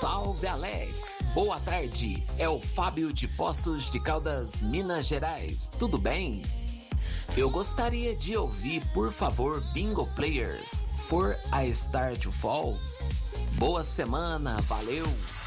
Salve, Alex! Boa tarde, é o Fábio de Poços de Caldas, Minas Gerais. Tudo bem? Eu gostaria de ouvir, por favor, Bingo Players, For a Star to Fall. Boa semana, valeu!